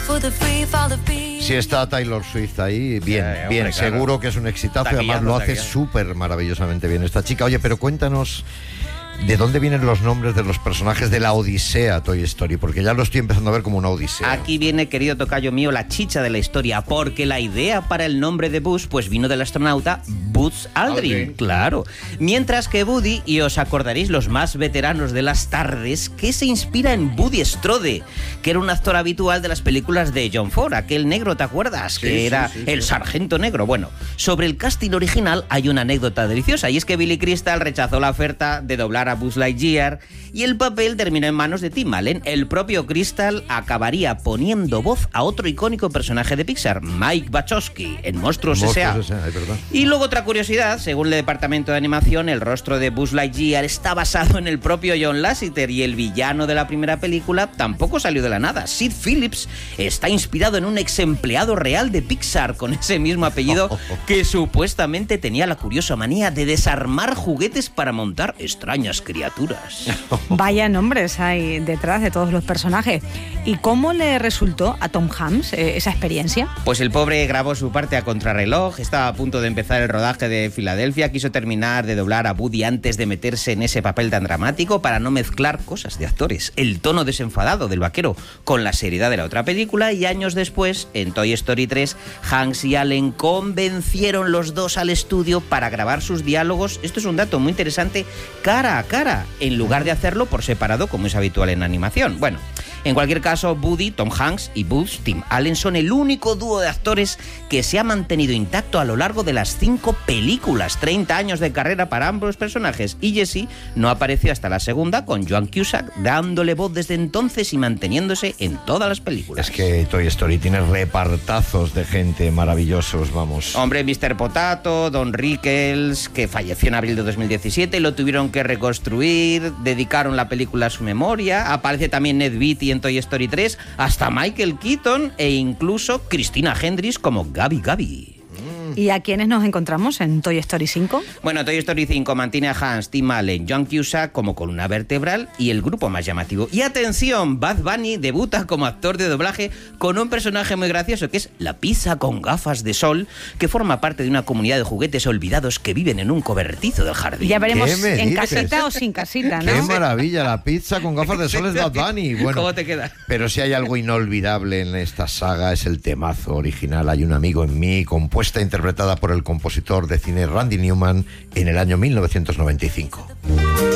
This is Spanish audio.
Si está Taylor Swift ahí, bien, bien, hombre, seguro claro. que es un exitazo y además Taquillazo, lo hace taquillazo. súper maravillosamente bien esta chica. Oye, pero cuéntanos, ¿de dónde vienen los nombres de los personajes de la Odisea Toy Story? Porque ya lo estoy empezando a ver como una odisea. Aquí viene, querido tocayo mío, la chicha de la historia, porque la idea para el nombre de Buzz pues vino del astronauta Buzz Aldrin, Aldrin. claro. Mientras que Woody, y os acordaréis los más veteranos de las tardes, que se inspira en Woody Strode, que era un actor habitual de las películas de John Ford, aquel negro, ¿te acuerdas? Sí, que sí, era sí, el sí. sargento negro. Bueno, sobre el casting original hay una anécdota deliciosa, y es que Billy Crystal rechazó la oferta de doblar a Buzz Lightyear y el papel terminó en manos de Tim Allen. El propio Crystal acabaría poniendo voz a otro icónico personaje de Pixar, Mike Wachowski, en Monstruos S.A. Es verdad. Y luego otra curiosidad, según el departamento de animación, el rostro de Buzz Lightyear está basado en el propio John Lasseter y el villano de la primera película tampoco salió de la nada. Sid Phillips está inspirado en un ex empleado real de Pixar con ese mismo apellido que supuestamente tenía la curiosa manía de desarmar juguetes para montar extrañas criaturas. Vaya nombres hay detrás de todos los personajes. ¿Y cómo le resultó a Tom Hanks esa experiencia? Pues el pobre grabó su parte a contrarreloj, estaba a punto de empezar el rodaje de Filadelfia, quiso terminar de doblar a Woody antes de meterse en ese papel tan dramático para no mezclar cosas de actores, el tono desenfadado del vaquero con la seriedad de la otra película, y años después, en Toy Story 3, Hanks y Allen convencieron los dos al estudio para grabar sus diálogos, esto es un dato muy interesante, cara a cara, en lugar de hacerlo por separado como es habitual en animación. Bueno, en cualquier caso, Woody, Tom Hanks y Buzz, Tim Allen, son el único dúo de actores que se ha mantenido intacto a lo largo de las 5 películas. 30 años de carrera para ambos personajes, y Jessie no apareció hasta la segunda, con Joan Cusack dándole voz desde entonces y manteniéndose en todas las películas. Es que Toy Story tiene repartazos de gente maravillosos, vamos. Hombre, Mr. Potato, Don Rickles, que falleció en abril de 2017, lo tuvieron que reconstruir, dedicaron la película a su memoria, aparece también Ned Beatty en Toy Story 3, hasta Michael Keaton e incluso Christina Hendricks como Gabi Gabi. ¿Y a quiénes nos encontramos en Toy Story 5? Bueno, Toy Story 5 mantiene a Hans, Tim Allen, John Cusack como columna vertebral y el grupo más llamativo. Y atención, Bad Bunny debuta como actor de doblaje con un personaje muy gracioso que es la pizza con gafas de sol, que forma parte de una comunidad de juguetes olvidados que viven en un cobertizo del jardín. Ya veremos ¿Qué me en dices? casita o sin casita, ¿no? ¡Qué maravilla! La pizza con gafas de sol es Bad Bunny. Bueno, ¿Cómo te queda? pero si hay algo inolvidable en esta saga es el temazo original Hay un amigo en mí, compuesta e interpretada por el compositor de cine Randy Newman en el año 1995.